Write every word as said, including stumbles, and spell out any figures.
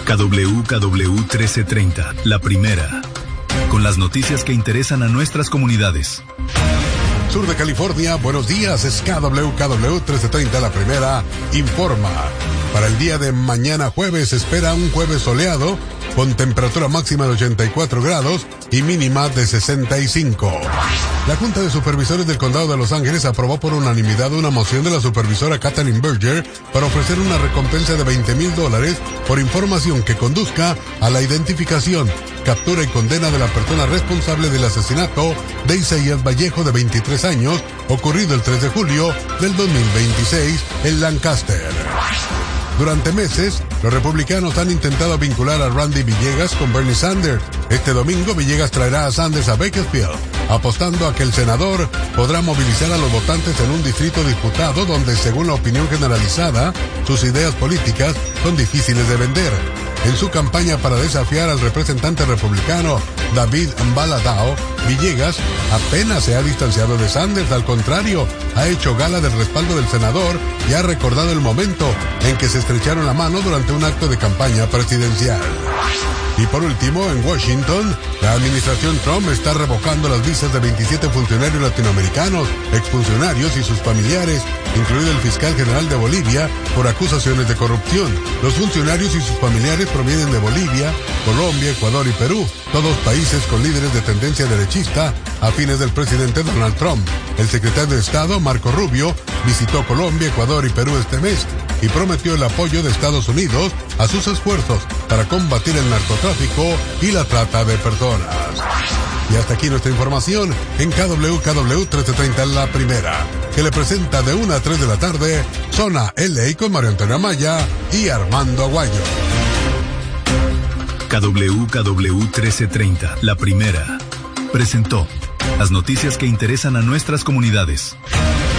K W K W trece treinta, la primera. Con las noticias que interesan a nuestras comunidades. Sur de California, buenos días, es K W K W trece treinta, la primera, informa. Para el día de mañana jueves se espera un jueves soleado, con temperatura máxima de ochenta y cuatro grados y mínima de sesenta y cinco. La Junta de Supervisores del Condado de Los Ángeles aprobó por unanimidad una moción de la supervisora Kathleen Berger para ofrecer una recompensa de veinte mil dólares por información que conduzca a la identificación, captura y condena de la persona responsable del asesinato de Isaías Vallejo, de veintitrés años, ocurrido el tres de julio del dos mil veintiséis en Lancaster. Durante meses, los republicanos han intentado vincular a Randy Villegas con Bernie Sanders. Este domingo, Villegas traerá a Sanders a Bakersfield, apostando a que el senador podrá movilizar a los votantes en un distrito disputado donde, según la opinión generalizada, sus ideas políticas son difíciles de vender. En su campaña para desafiar al representante republicano David Mbaladao, Villegas apenas se ha distanciado de Sanders. Al contrario, ha hecho gala del respaldo del senador y ha recordado el momento en que se estrecharon la mano durante un acto de campaña presidencial. Y por último, en Washington, la administración Trump está revocando las visas de veintisiete funcionarios latinoamericanos, exfuncionarios y sus familiares, incluido el fiscal general de Bolivia, por acusaciones de corrupción. Los funcionarios y sus familiares provienen de Bolivia, Colombia, Ecuador y Perú, todos países con líderes de tendencia derechista afines del presidente Donald Trump. El secretario de Estado, Marco Rubio, visitó Colombia, Ecuador y Perú este mes y prometió el apoyo de Estados Unidos a sus esfuerzos para combatir el narcotráfico y la trata de personas. Y hasta aquí nuestra información en K W K W trece treinta, la primera, que le presenta de una a tres de la tarde, Zona L A con Mario Antonio Amaya y Armando Aguayo. K W K W trece treinta, la primera, presentó las noticias que interesan a nuestras comunidades.